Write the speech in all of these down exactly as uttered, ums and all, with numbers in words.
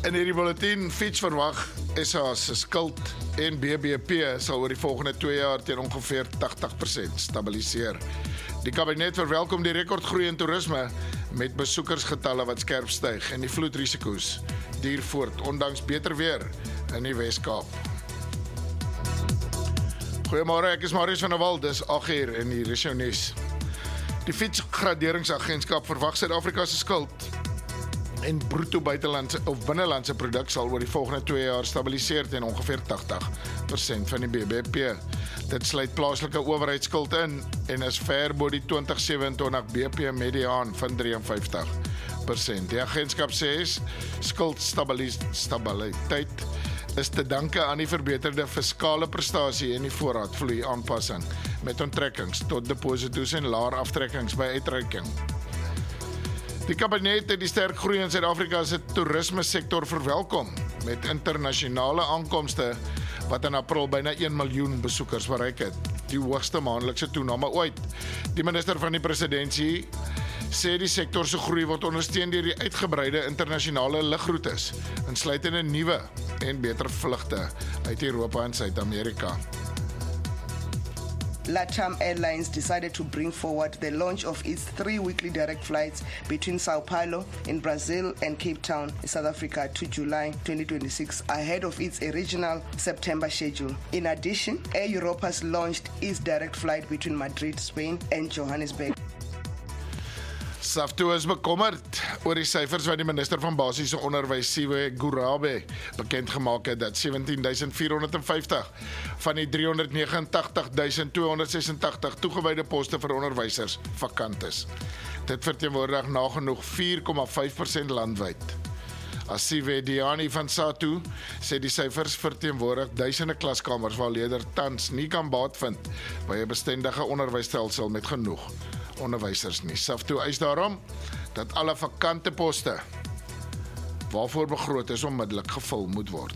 In hierdie bulletin, Fitch verwag S A se skuld en B B P sal oor die volgende twee jaar teen ongeveer tagtig persent stabiliseer. Die kabinet verwelkom die rekordgroei in toerisme met besoekersgetalle wat skerp styg en die vloedrisiko's duur voort, ondanks beter weer in die Wes-Kaap. Goeiemôre, ek is Marius van der Walt, dis agt uur in die Risio nuus. Die Fitch Graderingsagentskap verwag Suid-Afrika se skuld en bruto buitelandse of binnelandse produk sal oor die volgende twee jaar stabiliseer teen ongeveer tagtig persent van die B B P. Dit sluit plaaslike owerheidsskuld in en is ver bo die twintig sewe-en-twintig B P mediaan van vyf drie persent. Die agentskap sê skuldstabiliteit is te danke aan die verbeterde fiskale prestasie en die voorraadvloei aanpassing met onttrekkings tot deposito's en laer aftrekkings by uitreiking. Die kabinet het die sterk groei in Suid-Afrika se toerisme sektor verwelkom met internasionale aankomste wat in April byna een miljoen besoekers bereik het, die hoogste maandelikse toename ooit. Die minister van die presidentskap sê die sektor se groei word ondersteun deur die uitgebreide internasionale lugroetes, insluitende nuwe en beter vlugte uit Europa en Suid-Amerika. LATAM Airlines decided to bring forward the launch of its three weekly direct flights between Sao Paulo in Brazil and Cape Town in South Africa to July twenty twenty-six, ahead of its original September schedule. In addition, Air Europa has launched its direct flight between Madrid, Spain and Johannesburg. SAFTU is bekommerd oor die syfers wat die minister van basiese onderwys, Siwe Gurabe, bekend gemaak het dat sewentien duisend vier honderd vyftig van die driehonderdnegenentagtig duisend tweehonderd sesentagtig toegewyde poste vir onderwysers vakant is. Dit verteenwoordig nagenoeg vier komma vyf persent landwyd. Asiwe Diani van SATU sê die syfers verteenwoordig duisende klaskamers waar leerders tans nie kan baat vind by 'n bestendige onderwysstelsel met genoeg onderwysers nie. SAFTU eis daarom dat alle vakante poste waarvoor begroot is onmiddellik gevul moet word.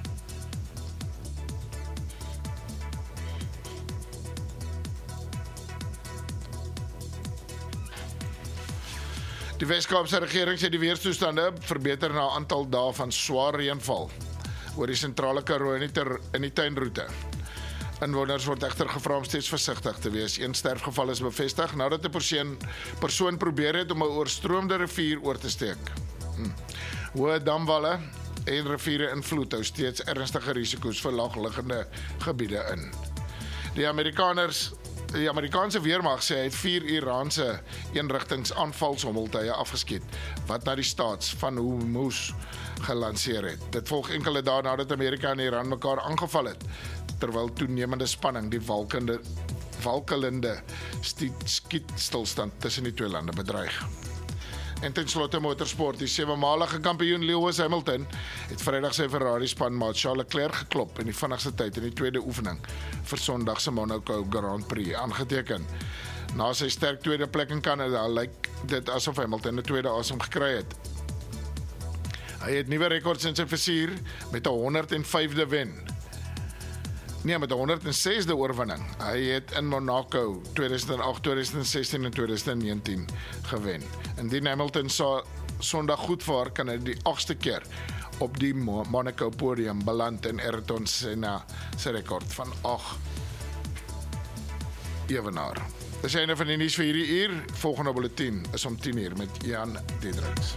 Die Wes-Kaapse regering sê die weerstoestande verbeter na 'n aantal dae van swaar reënval oor die sentrale Karoo in die, ter, in die tuinroete. Inwoners word egter gevra om steeds versigtig te wees. Een sterfgeval is bevestig nadat 'n persoon, persoon probeer het om 'n oorstroomde rivier oor te steek. Hm. Hoë damwalle en riviere invloed hou steeds ernstige risiko's vir laagliggende gebiede in. Die Amerikaners Die Amerikaanse weermag sê hy het vier Iraanse eenrigtingsaanvalshommeltuie afgeskiet wat na die staats van Hormuz gelanseer het. Dit volg enkele dae nadat Amerika en Iran mekaar aangeval het, terwyl toenemende spanning die walkende, walkelende skietstilstand tussen die twee lande bedreig. En ten slotte motorsport, die sewe-malige kampioen Lewis Hamilton het Vrydag sy Ferrari-span maat Charles Leclerc geklop in die vinnigste tyd in die tweede oefening vir Sondag se Monaco Grand Prix aangeteken. Na sy sterk tweede plek in Kanada lyk dit asof Hamilton 'n tweede asem gekry het. Hy het nuwe rekords in sy vizier met 'n honderd en vyfde wen. Nee, met 'n honderd en sesde oorwinning. Hy het in Monaco tweeduisend agt, tweeduisend sestien en tweeduisend negentien gewen. Indien Hamilton sa Sondag goed vaar, kan hy die agste keer op die Monaco podium beland en Ayrton Senna sy rekord van agt evenaar. Dis einde van die nuus vir hierdie uur. Volgende bulletin is om tien uur met Jan Diedriks.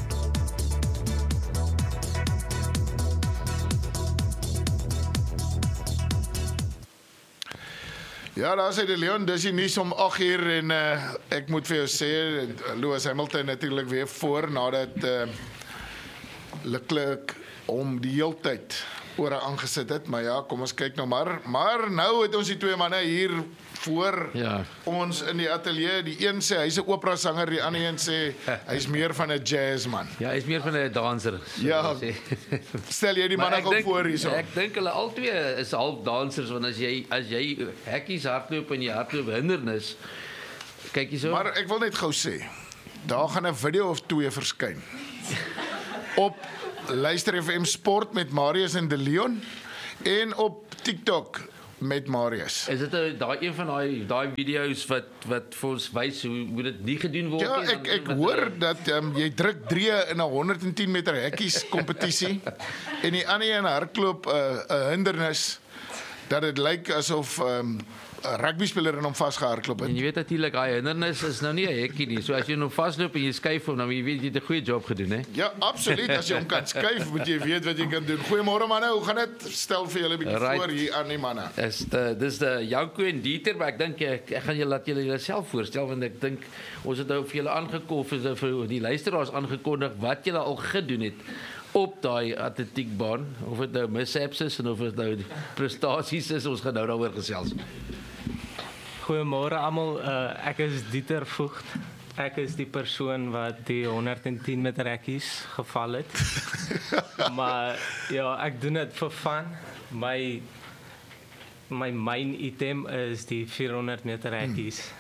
Ja, daar sê die Leon, dis die nuus om agt uur en uh, ek moet vir jou sê, Lewis Hamilton natuurlik weer voor nadat uh, Leclerc om die hele tyd ore aangesit het, maar ja, kom ons kyk nou maar. Maar nou het ons die twee manne hier voor ja. ons in die ateljee. Die een sê hy's 'n opera sanger, die ander een sê hy's meer van 'n jazzman. Ja, hy's meer van 'n danser. So ja, stel jy die manne gou voor hierso. Ek dink hulle albei is half dansers, want as jy as jy hekkies hardloop en jy hardloop hindernis, kyk hierso. Maar ek wil net gou sê, daar gaan 'n video of twee verskyn. Op Luister F M Sport met Marius en De Leon en op TikTok met Marius. Is dit nou daai een van daai daai video's wat wat vir ons wys hoe hoe dit nie gedoen word Ja, nie? ek ek hoor dat um, jy druk drie in 'n honderd en tien meter hekkies kompetisie en die ander een hardloop 'n uh, 'n hindernis dat dit lyk asof 'n um, rugbyspeler in hom vasgehardloop En het. jy weet natuurlik daai hindernis is nou nie 'n hekkie nie. So as jy nou vasloop en jy skuif hom, dan jy weet jy het 'n goeie job gedoen, hè. Ja, absoluut. As jy hom kan skuif, moet jy weet wat jy kan doen. Goeiemôre manne, hoe gaan dit? Stel vir julle 'n bietjie Right. voor hier aan die manne. Is die dis die Janko en Dieter, maar ek dink ek, ek gaan julle laat julle jouself voorstel want ek dink ons het nou vir julle aangekondig vir die luisteraars aangekondig wat julle al gedoen het op daai atletiekbaan, of dit nou mishaps is en of dit nou prestasies is, ons gaan nou daaroor gesels. Goeiemôre almal, uh, ek is Dieter Voogd. Ek is die persoon wat die honderd en tien meter hekkies geval het. Maar ja, ek doen dit vir fun. My my main item is die vierhonderd meter hekkies.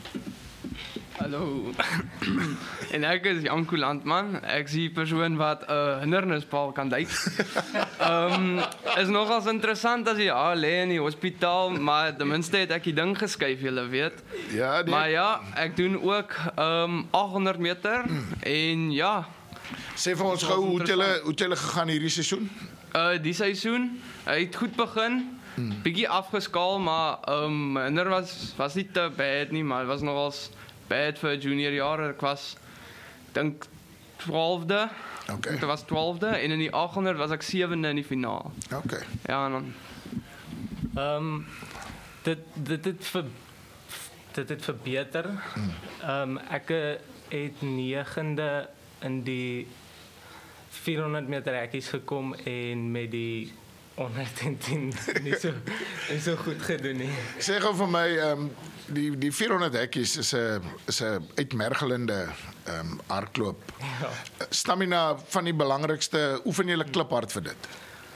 Hallo. En ek is Janko Landman. Ek is die persoon wat 'n uh, hindernispaal kan duik. Ehm um, is nogals interessant as jy ja, lê in die hospitaal, maar ten minste het ek die ding geskuif, julle weet. Ja, nee. Maar ja, ek doen ook ehm um, agthonderd meter en ja, Sê vir ons gou hoe het julle hoe het julle gegaan hierdie seisoen? uh die seisoen, hy het goed begin. Bietjie afgeskaal, maar ehm um, my hinder was was nie te bad nie, maar het was nogals bad vir junior jaar. Ek was dink twaalfde. Okay. Ek was twaalfde en in die agthonderd was ek sewende in die finaal. Okay. Ja, en dan Ehm um, dit dit het ver, dit het verbeter. Ehm um, ek het negende in die vierhonderd meter hekkies gekom en met die honderd en tien nie so nie so goed gedoen nie. Sê gou vir my, ehm um, die die vierhonderd hekkies is 'n is 'n uitmergelende ehm um, hardloop. Ja. Stamina van die belangrikste, oefen jy kliphard vir dit?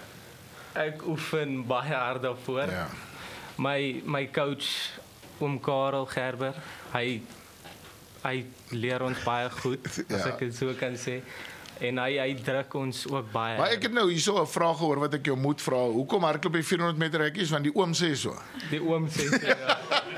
Ek oefen baie hard daarvoor. Ja. My my coach oom Karel Gerber, hy hy leer ons baie goed, as Ja. ek dit so kan sê. En hy hy druk ons ook baie. Maar ek het nou hierso 'n vraag gehoor wat ek jou moet vra. Hoekom hardloop jy vierhonderd meter hekkies? Want die oom sê so. Die oom sê so, ja.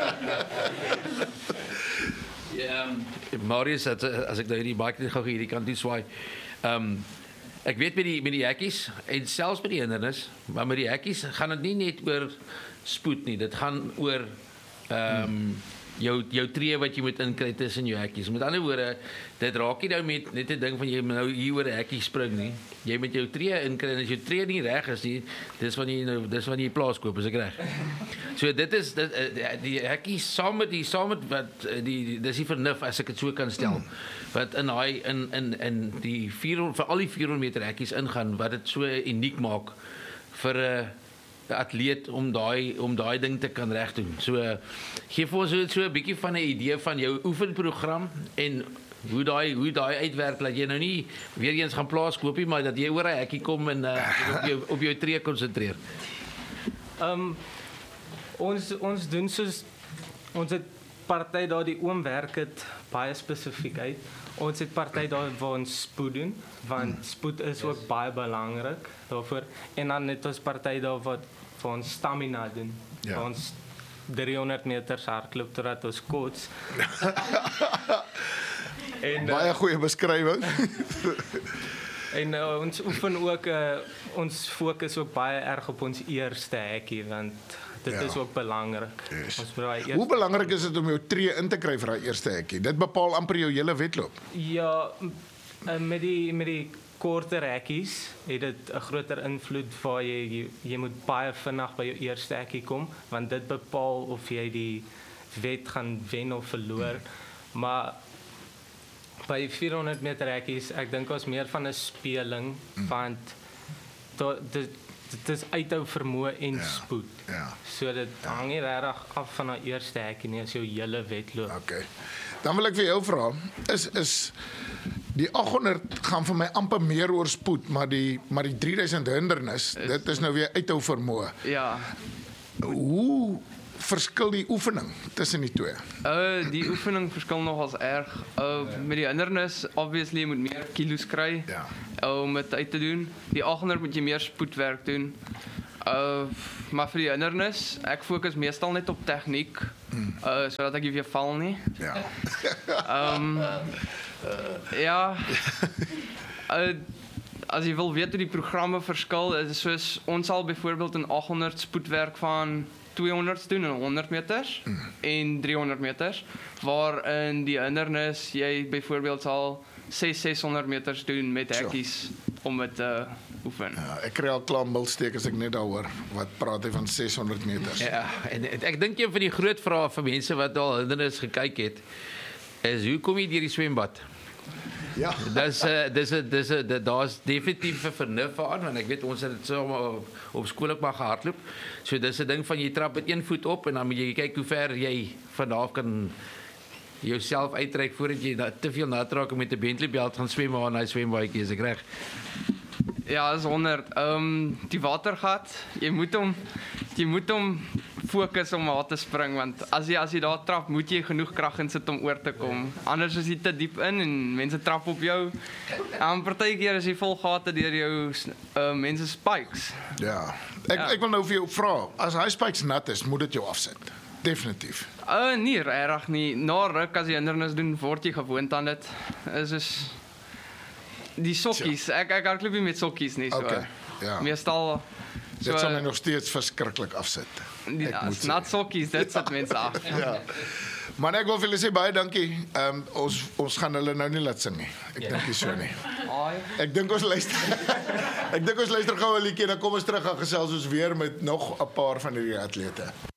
Ja, Marius, het, as ek nou hierdie baie net gou hierdie kant toe swaai. Ehm um, ek weet met die met die hekkies en selfs met die hindernis, maar met die hekkies gaan dit nie net oor spoed nie. Dit gaan oor ehm um, jou jou tree wat jy moet inkry tussen jou hekkies. Met ander woorde, dit raak nie nou met net 'n ding van jy moet nou hier oor 'n hekkie spring nie. Jy moet jou tree inkry en as jou tree nie reg is nie, dis wanneer jy nou dis wanneer jy plaas koop, is ek reg. So dit is dit die, die hekkies saam met die saam met wat die, die dis die vernuf as ek dit so kan stel. Wat in daai in in in die vierhonderd vir al die vierhonderd meter hekkies ingaan wat dit so uniek maak vir 'n uh, atleet om daai om daai ding te kan regdoen. So gee vir ons so, so 'n bietjie van 'n idee van jou oefenprogram en hoe daai hoe daai uitwerk dat jy nou nie weer eens gaan plaas koop nie, maar dat jy oor 'n hekkie kom en uh, op jou op jou tree konsentreer. Ehm um, ons ons doen soos ons het party daar die oom werk het baie spesifiek uit. Ons het party daar waar ons spoed doen, want spoed is yes. ook baie belangrik daarvoor. En dan het ons party daar wat vir ons stamina doen. Ja. Waar ons driehonderd meter hardloop totdat ons kots. en uh, Baie goeie beskrywing. en uh, ons oefen ook uh, ons fokus ook baie erg op ons eerste hekkie, want dit Ja. is ook belangrik. Yes. Ons moet daai Hoe eerste belangrik is dit om jou tree in te kry vir daai eerste hekkie? Dit bepaal amper jou hele wedloop. Ja, m- uh, met die met die korter hekkies het dit 'n groter invloed waar jy, jy jy moet baie vinnig by jou eerste hekkie kom, want dit bepaal of jy die wed gaan wen of verloor. Maar by vierhonderd meter hekkies, ek dink ons meer van 'n speling, want to, dit dit is uithou vermoë en Ja. spoed. Ja. So dit hang nie regtig af van daai eerste hekkie nie, as jou hele wedloop. Okay. Dan wil ek vir jou vra, is is die agthonderd gaan vir my amper meer oor spoed, maar die maar die drie duisend hindernis, Is- dit is nou weer uithou vermoë. ja, Hoe verskil die oefening tussen die twee? uh die oefening verskil nogals erg. Uh met die hindernis obviously jy moet meer kilos kry. Ja. Uh, om dit uit te doen. Die agthonderd moet jy meer spoedwerk doen. Uh maar vir die hindernis, ek fokus meestal net op tegniek, hmm. uh sodat ek nie weer val nie. Ja. Ehm um, ja. Uh, as jy wil weet hoe die programme verskil, is soos ons sal byvoorbeeld in agt honderd spoedwerk van tweehonderd doen in honderd meters mm. en driehonderd meters, waarin die hindernis jy byvoorbeeld sal seshonderd meters doen met hekkies om dit te uh, oefen. Ja, ek kry al klaar milsteek as ek net daaroor wat praat hy van seshonderd meters. Ja, en, en ek dink een van die groot vrae vir mense wat al hindernis gekyk het, is hoe kom jy deur die swembad? Ja. Dis uh, dis dis daar's definitief 'n vernuf aan, want ek weet ons het dit so op, op skool ook maar gehardloop. So dis 'n ding van jy trap met een voet op en dan moet jy kyk hoe ver jy vanaf kan jouself uitreik voordat jy da, te veel nat raak om met 'n Bentley belt gaan swem maar in daai swembaadjie, is ek reg? Ja, is honderd. Ehm um, die watergat, jy moet hom jy moet hom fokus om daar te spring, want as jy as jy daar trap, moet jy genoeg krag insit om oor te kom. Anders is jy te diep in en mense trap op jou. En partykeer is jy vol gate deur jou uh, mense spikes. Ja. Ek Ja. ek wil nou vir jou vra, as hy spikes nat is, moet dit jou afsit. Definitief. Uh nee, regtig nie. Na ruk as jy hindernis doen, word jy gewoond aan dit. Is is die sokkies. Ek ek hardloop nie met sokkies nie, so. Okay. Ja. Meestal so Dit sal my nog steeds verskriklik afsit. die, Ek moet as sê. nat sokkies, dit sit mense af. Ja. Maar ek wil vir julle sê baie dankie. Ehm um, ons ons gaan hulle nou nie laat sing nie. Ek dink nie so nie. Ek dink ons luister. Ek dink ons luister gou 'n liedjie, dan kom ons terug en gesels ons weer met nog 'n paar van hierdie atlete.